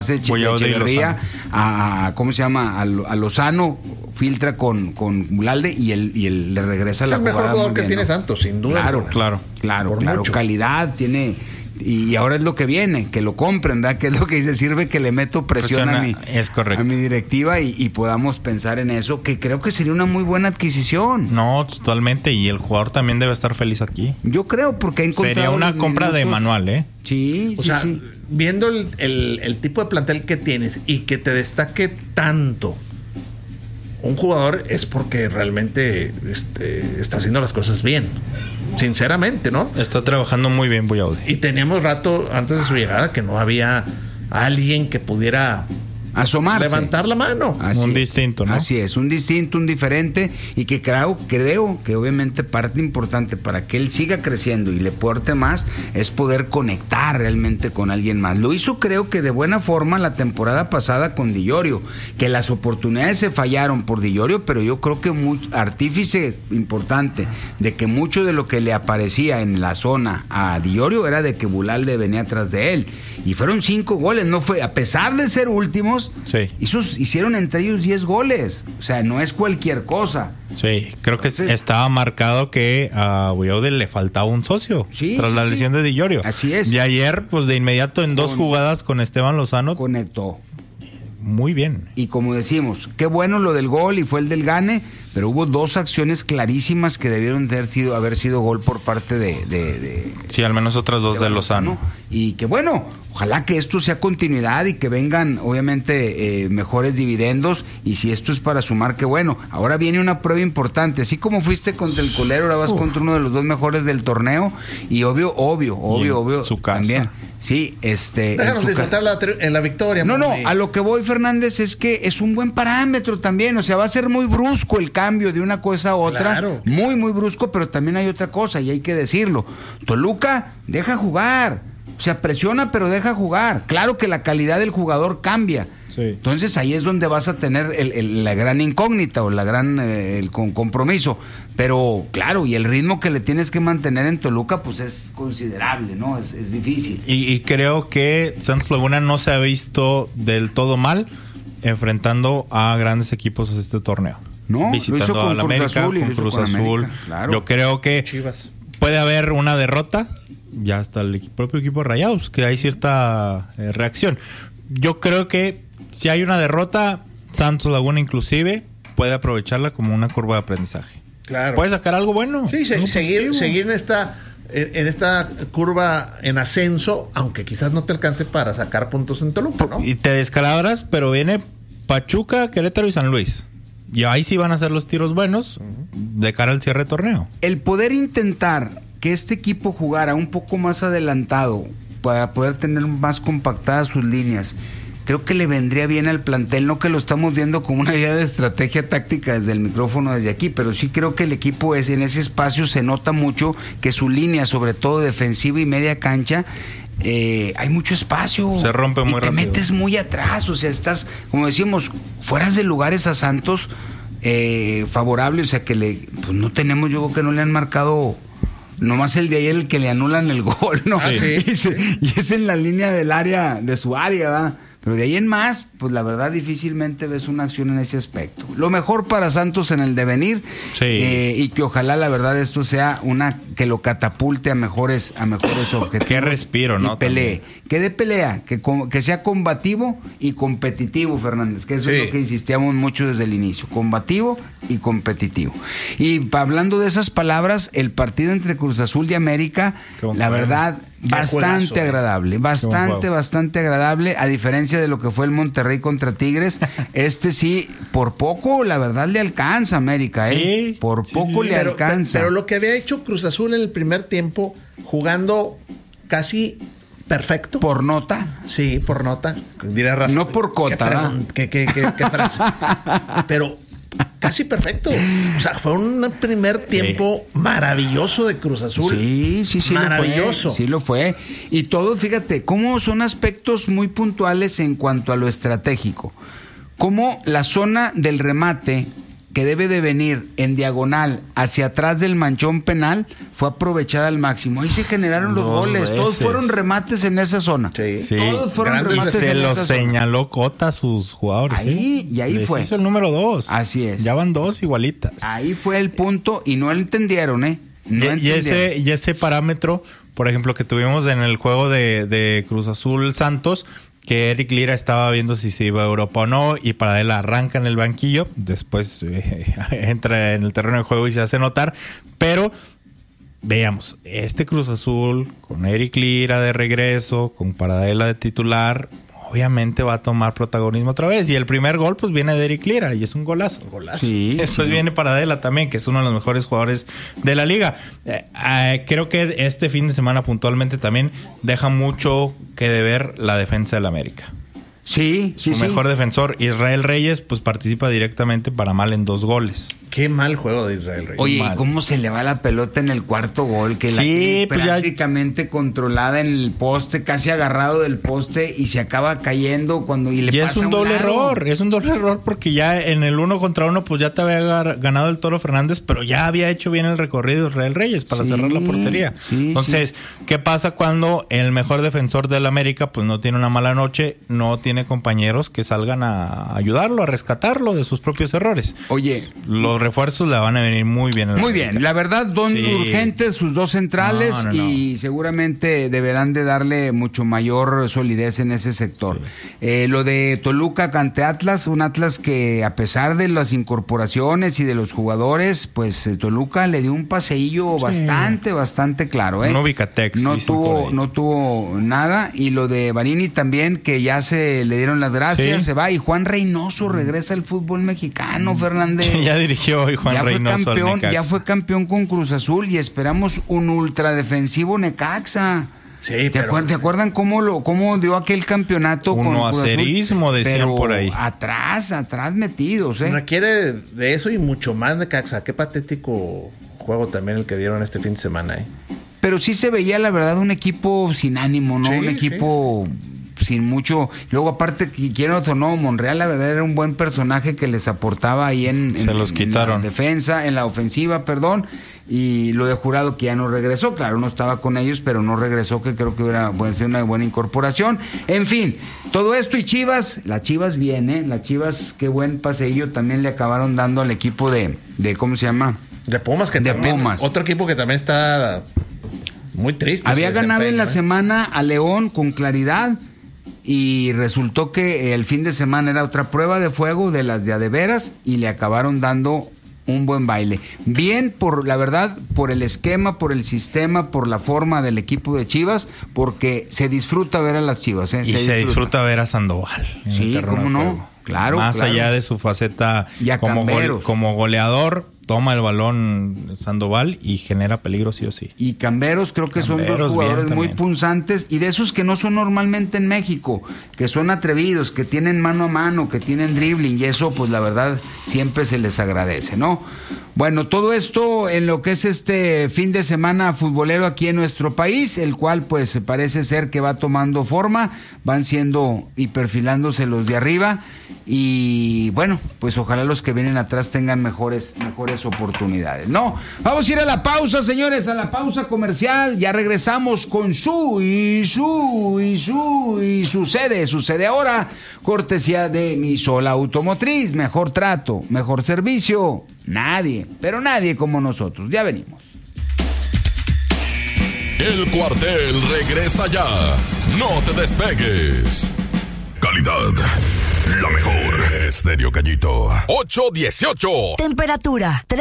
Echeverría a ¿cómo se llama? A Lozano, filtra con Bulalde y él le regresa la jugada. Es el mejor jugador que bien, tiene ¿no? Santos, sin duda. Claro. Calidad tiene. Y ahora es lo que viene, que lo compren, ¿verdad? Que es lo que dice, sirve que le meto presión a mi directiva y podamos pensar en eso, que creo que sería una muy buena adquisición. No, totalmente, y el jugador también debe estar feliz aquí. Yo creo, porque ha encontrado... Sería una compra de manual, ¿eh? Sí, sí. Viendo el tipo de plantel que tienes y que te destaque tanto un jugador, es porque realmente está haciendo las cosas bien. Sinceramente, ¿no? Está trabajando muy bien Buyaudi. Y teníamos rato antes de su llegada que no había alguien que pudiera asomarse, levantar la mano. Distinto, ¿no? Así es, un distinto, un diferente, y que creo que obviamente parte importante para que él siga creciendo y le aporte más es poder conectar realmente con alguien más. Lo hizo, creo que de buena forma la temporada pasada con Di Llorio, que las oportunidades se fallaron por Di Llorio, pero yo creo que artífice importante de que mucho de lo que le aparecía en la zona a Di Llorio era de que Bulalde venía atrás de él, y fueron 5 goles, no fue, a pesar de ser últimos. Sí. Hicieron entre ellos 10 goles. O sea, no es cualquier cosa. Sí, creo que estaba marcado que a Buyaudi le faltaba un socio tras la lesión de Di Llorio. Así es. Y ayer, pues de inmediato en 2 jugadas con Esteban Lozano. Conectó. Muy bien. Y como decimos, qué bueno lo del gol y fue el del gane, pero hubo 2 acciones clarísimas que debieron haber sido gol por parte de sí, al menos otras 2 de Lozano. Y que bueno, ojalá que esto sea continuidad y que vengan obviamente mejores dividendos, y si esto es para sumar, que bueno. Ahora viene una prueba importante, así como fuiste contra el Colero, ahora vas contra uno de los 2 mejores del torneo, y obvio su casa también. Sí, déjanos disfrutar en la victoria. No, a lo que voy, Fernández, es que es un buen parámetro también. O sea, va a ser muy brusco el cambio de una cosa a otra. Claro. Muy, muy brusco, pero también hay otra cosa y hay que decirlo. Toluca deja jugar. O sea, presiona, pero deja jugar. Claro que la calidad del jugador cambia. Sí. Entonces ahí es donde vas a tener la gran incógnita o la gran compromiso. Pero claro, y el ritmo que le tienes que mantener en Toluca pues es considerable, ¿no? Es difícil. Y creo que Santos Laguna no se ha visto del todo mal enfrentando a grandes equipos este torneo. No, visitando a la América, con Cruz Azul. Claro. Yo creo que Chivas. Puede haber una derrota, ya hasta el propio equipo de Rayados, que hay cierta reacción. Yo creo que si hay una derrota, Santos Laguna inclusive puede aprovecharla como una curva de aprendizaje. Claro. Puede sacar algo bueno. Sí, seguir en esta curva en ascenso, aunque quizás no te alcance para sacar puntos en Toluca, ¿no? Y te descalabras, pero viene Pachuca, Querétaro y San Luis. Y ahí sí van a ser los tiros buenos de cara al cierre de torneo. El poder intentar que este equipo jugara un poco más adelantado para poder tener más compactadas sus líneas, creo que le vendría bien al plantel. No que lo estamos viendo como una idea de estrategia táctica desde el micrófono desde aquí, pero sí creo que el equipo en ese espacio se nota mucho que su línea, sobre todo defensiva y media cancha, hay mucho espacio. Se rompe muy rápido. Te metes muy atrás, o sea, estás, como decimos, fueras de lugares a Santos favorable, o sea que pues no tenemos, yo creo que no le han marcado. Nomás el de ayer el que le anulan el gol, ¿no? Sí. Y es en la línea del área, de su área, ¿verdad? Pero de ahí en más, pues la verdad difícilmente ves una acción en ese aspecto. Lo mejor para Santos en el devenir, y que ojalá la verdad esto sea que lo catapulte a mejores objetivos. Qué respiro, ¿no? Y pelee. Que dé pelea, que sea combativo y competitivo, Fernández, que eso es lo que insistíamos mucho desde el inicio. Combativo y competitivo. Y hablando de esas palabras, el partido entre Cruz Azul y América, la verdad, bastante agradable, bastante agradable, a diferencia de lo que fue el Monterrey contra Tigres. Sí, por poco la verdad le alcanza a América, sí, por poco le alcanza. Pero lo que había hecho Cruz Azul en el primer tiempo, jugando casi perfecto. ¿Por nota? Sí, por nota. Dirá Rafa. No por cota. ¿Qué frase? Pero casi perfecto. O sea, fue un primer tiempo maravilloso de Cruz Azul. Sí. Maravilloso. Sí lo fue. Y todo, fíjate, cómo son aspectos muy puntuales en cuanto a lo estratégico. Cómo la zona del remate que debe de venir en diagonal hacia atrás del manchón penal fue aprovechada al máximo. Ahí se generaron los goles. Veces. Todos fueron remates en esa zona. Sí. Todos fueron remates Se en lo esa zona. señaló Cota a sus jugadores. Ahí, y ahí Les fue. hizo el número 2. Así es. Ya van 2 igualitas. Ahí fue el punto y no lo entendieron, ¿eh? No entendieron. Y ese parámetro, por ejemplo, que tuvimos en el juego de Cruz Azul Santos, que Eric Lira estaba viendo si se iba a Europa o no, y para él arranca en el banquillo, después entra en el terreno de juego y se hace notar, pero veamos, este Cruz Azul con Eric Lira de regreso, con Paradela de titular, obviamente va a tomar protagonismo otra vez, y el primer gol pues viene de Eric Lira y es un golazo. Sí, Después viene Paradela también, que es uno de los mejores jugadores de la liga. Creo que este fin de semana puntualmente también deja mucho que deber la defensa del América. Sí, sí, Su mejor defensor, Israel Reyes, pues participa directamente para mal en 2 goles. Qué mal juego de Israel Reyes. Oye, mal. ¿cómo se le va la pelota en el cuarto gol? Que la Sí, tiene pues ya- prácticamente controlada en el poste, casi agarrado del poste y se acaba cayendo cuando y le Y pasa es un a doble lado. error porque ya en el 1 contra 1 pues ya te había ganado el Toro Fernández, pero ya había hecho bien el recorrido Israel Reyes para Sí, cerrar la portería. sí, Entonces, ¿qué pasa cuando el mejor defensor del América pues no tiene una mala noche, no tiene compañeros que salgan a ayudarlo, a rescatarlo de sus propios errores? Oye, Los refuerzos le van a venir muy bien. muy bien, la verdad, Sí. urgentes sus 2 centrales No. y seguramente deberán de darle mucho mayor solidez en ese sector. Lo de Toluca ante Atlas, un Atlas que a pesar de las incorporaciones y de los jugadores, pues Toluca le dio un paseillo bastante claro. Un Ubicatex, No dicen por ahí. tuvo nada. Y lo de Barini también, que ya se le dieron las gracias, Sí. se va. Y Juan Reynoso regresa al fútbol mexicano, Fernández. Ya dirigió hoy Juan Reynoso al Necaxa. Ya fue campeón con Cruz Azul y esperamos un ultradefensivo Necaxa. Sí, ¿Te acuerdan cómo dio aquel campeonato Un con Cruz Azul? acerismo, decían Pero por ahí. atrás metidos, ¿eh? Requiere de eso y mucho más de Caxa. Qué patético juego también el que dieron este fin de semana, ¿eh? Pero sí se veía, la verdad, un equipo sin ánimo, ¿no? Sí, Un equipo sin mucho. Luego, aparte, quiero o no, Monreal, la verdad, era un buen personaje que les aportaba ahí Se los quitaron. en la defensa, en la ofensiva, perdón. Y lo de Jurado, que ya no regresó, claro, no estaba con ellos, pero no regresó, que creo que hubiera sido una buena incorporación. En fin, todo esto y Chivas, las Chivas viene, las Chivas, qué buen paseillo también le acabaron dando al equipo de ¿cómo se llama? De Pumas, que De también, Pumas. otro equipo que también está muy triste. Había su ganado en la desempeño, semana a León con claridad y resultó que el fin de semana era otra prueba de fuego de las de veras y le acabaron dando un buen baile. Bien, por la verdad, por el esquema, por el sistema, por la forma del equipo de Chivas, porque se disfruta ver a las Chivas. Y se disfruta ver a Sandoval. en Sí, el terreno cómo de no. juego. Claro, Más claro. allá de su faceta Y a Camberos. como goleador, toma el balón Sandoval y genera peligro sí o sí. Y Camberos creo que son Camberos, dos jugadores bien muy también. punzantes y de esos que no son normalmente en México, que son atrevidos, que tienen mano a mano, que tienen dribbling y eso pues la verdad siempre se les agradece, ¿no? Bueno, todo esto en lo que es este fin de semana futbolero aquí en nuestro país, el cual pues parece ser que va tomando forma, van siendo y perfilándose los de arriba y bueno, pues ojalá los que vienen atrás tengan mejores oportunidades, ¿no? Vamos a ir a la pausa, señores, a la pausa comercial, ya regresamos con sucede ahora, cortesía de Mi Sola Automotriz, mejor trato, mejor servicio, nadie, pero nadie como nosotros, ya venimos. El cuartel regresa ya, no te despegues. Calidad, la mejor. Estéreo Gallito, 818. Temperatura